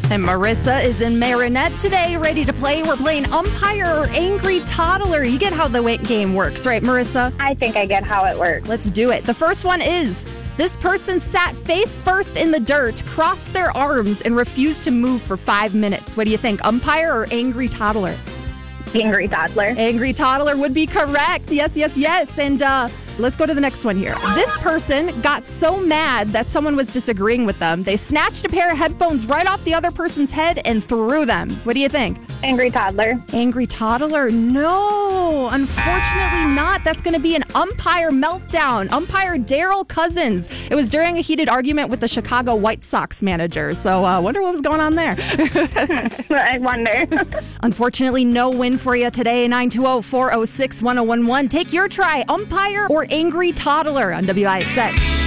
And Marissa is in Marinette today, ready to play. We're playing umpire or angry toddler. You get how the game works, right, Marissa? I think I get how it works. Let's do it. The first one is, this person sat face first in the dirt, crossed their arms, and refused to move for 5 minutes. What do you think, umpire or angry toddler? Angry toddler. Angry toddler would be correct. Yes. And let's go to the next one here. This person got so mad that someone was disagreeing with them. They snatched a pair of headphones right off the other person's head and threw them. What do you think? Angry toddler. Angry toddler? No, unfortunately not. That's going to be an umpire meltdown. Umpire Daryl Cousins. It was during a heated argument with the Chicago White Sox manager. So I wonder what was going on there. I wonder. Unfortunately, no win for you today. 920-406-1011. Take your try, umpire or angry toddler on WIXX.